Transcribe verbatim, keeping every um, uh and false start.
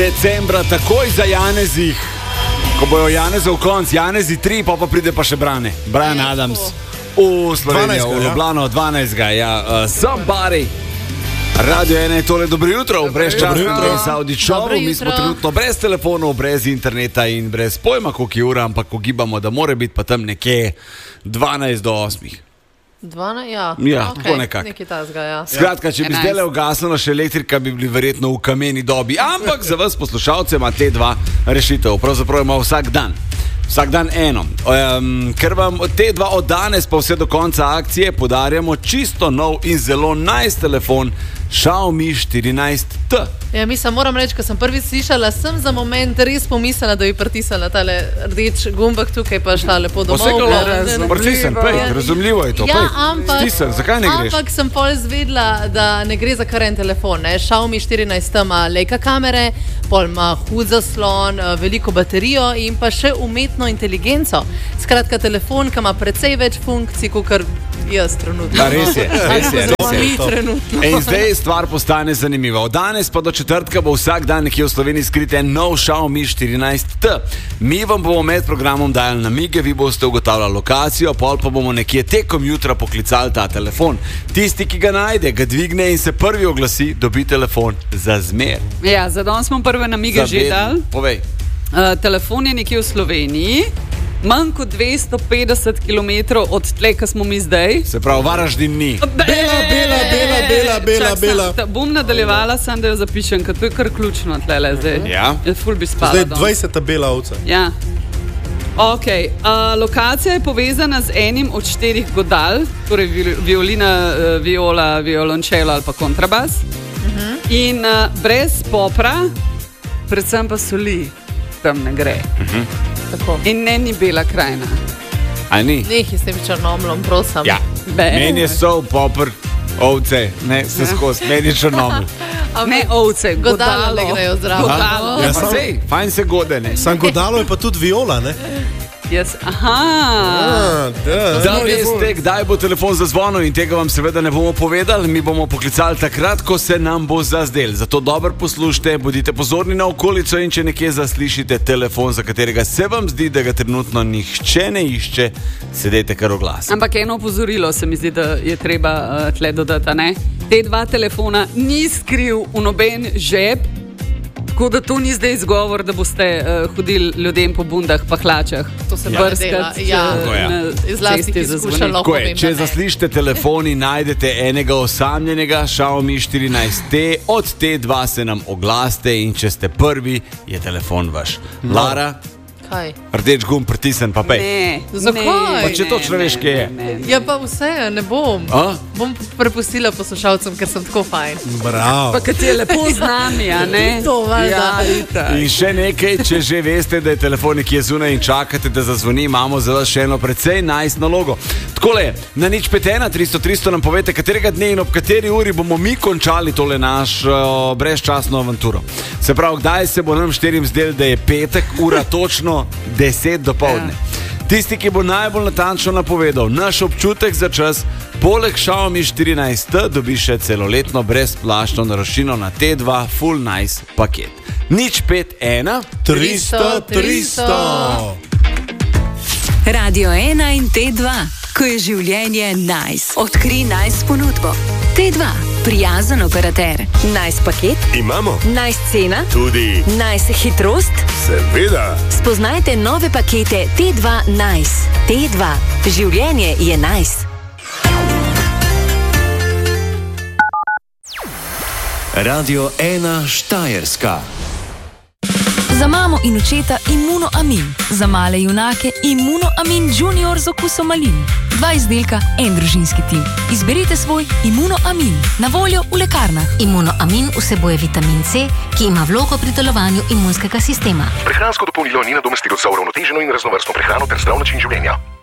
decembra takoj za Janezih. Ko bojo Janezov konc, Janezi tri, pa pa pride pa še Brane. Brian Adams v Slovenijo, v Ljubljano, dvanajstega Ja, uh, somebody. Radio ena je tole, dobro jutro, brez časa, brez audičov, mi smo trenutno brez telefonov, brez interneta in brez pojma, koliko je ura, ampak ugibamo, da more biti pa tam nekje dvanajst do osmih. dvanajst, ja. Ja, okay. tako nekako. Nekaj tazga, ja. Skratka, če bi zdaj le ugasnila še elektrika, bi bili verjetno v kameni dobi. Ampak za vas poslušalce ima te dva rešitev. Pravzaprav ima vsak dan. Vsak dan eno. Um, ker vam te dva od danes pa vse do konca akcije podarjamo čisto nov in zelo nice telefon Xiaomi štirinajst T. Ja, mislim, moram reči, ko sem prvi slišala, sem za moment res pomislila, da bi pritisnila tale rdeč gumbek tukaj, pa šla lepo domov. Vse pritisnem, pej, razumljivo je to. Ja, ampak, Stisem, zakaj ne greš? Ampak sem pol zvedla, da ne gre za kar en telefon. Ne? Xiaomi štirinajst T ima Leica kamere, pol ima hud zaslon, veliko baterijo in pa še umetno inteligenco. Skratka, telefon, ki ima precej več funkcij, kot jaz trenutno. Da, res je, res je, res je. Mi trenutno. In zdaj stvar postane zanimiva. Od danes pa do četrtka bo vsak dan nekje v Sloveniji skrit en nov Xiaomi štirinajst T. Mi vam bomo med programom dajali namige, vi boste ugotavljali lokacijo, pol pa bomo nekje tekom jutra poklicali ta telefon. Tisti, ki ga najde, ga dvigne in se prvi oglasi, dobi telefon za zmer. Ja, za danes smo prve namige že dali. Povej. Uh, telefon je nekje v Sloveniji. Manj kot dvesto petdeset kilometrov od tle, ki smo mi zdaj. Se pravi, Varaždin ni. Bela, bela, bela, bela, bela, bela. Ta, bom nadaljevala, sem da jo zapišem, ker to je kar ključno tle zdaj. Ja. Ful bi spala. Zdaj dvajseta bela ovca. Ja. Ok, uh, lokacija je povezana z enim od štirih godal, torej violina, uh, viola, violončelo ali pa kontrabas. Uh-huh. In uh, brez popra, predvsem pa soli, tam ne gre. Uh-huh. Tako. In ne ni Bela krajina. A ni? Nehi s tem črnomlom, prosim. Ja. Meni je sol, popr, ovce, ne, se skozi, meni je črnoml. Ne ovce, godalo. Godalo ne grejo zdravo. Godalo. Ja, pa sej, fajn se gode, ne. Sam godalo je pa tudi viola, ne? Yes. Aha. A, da. Da veste, kdaj bo telefon zazvonil in tega vam seveda ne bomo povedali, mi bomo poklicali takrat, ko se nam bo zazdel. Zato dobro poslušajte, bodite pozorni na okolico in če nekje zaslišite telefon, za katerega se vam zdi, da ga trenutno nihče ne išče, sedete kar v glas. Ampak eno opozorilo se mi zdi, da je treba uh, tle dodati, ne? Te dva telefona ni skril v noben žep, tako da to ni zdaj izgovor, da boste uh, hodili ljudem po bundah pa hlačah. To se pa dela, ja. Iz lastnih izkušenj lahko vem, Če zaslišite telefoni, najdete enega osamljenega Xiaomi štirinajst T, od T dva se nam oglasite in če ste prvi, je telefon vaš. Lara? Kaj? Rdeč gumb pritisnen, pa pej. Ne. Zakaj? Pa če točno veš, kje je. Ne, ne. Ja, pa vse, ne bom. A? Bom prepustila poslušalcem, ker sem tako fajn. Bravo. Pa kad je lepo z nami, a ne? To valjda. Ja, itak. In še nekaj, če že veste, da je telefon nekje zunaj in čakate, da zazvoni, imamo za vas še eno precej nice nalogo. Takole, na nič pet ena tristo tristo nam povete, katerega dne in ob kateri uri bomo mi končali tole našo brezčasno avanturo. Se pravi, kdaj se bo nam štirim zdel, da je petek, ura točno deset dopoldne. Ja. Tisti, ki bo najbolj natančno napovedal naš občutek za čas, poleg Xiaomi štirinajst T dobi še celoletno brezplačno naročnino na T dva Full Nice paket. Nič pet ena tristo tristo. Radio ena in T dva, ko je življenje nice. Odkri nice ponudbo. T dva, prijazen operater. Nice paket? Imamo. Nice cena? Tudi. Nice hitrost? Seveda. Spoznajte nove pakete T dva Nice. T dva, življenje je nice. Radio ena Štajerska. Za mamo in očeta Immunoamin, za male junake Immunoamin Junior z okusom malin. Dva izdelka, en družinski tim. Izberite svoj Immunoamin, na voljo v lekarnah. Immunoamin vsebuje vitamin C, ki ima vlogo pri delovanju imunskega sistema. Prehransko dopolnilo ni nadomestilo za uravnoteženo in raznovrstno prehrano ter zdrav način življenja.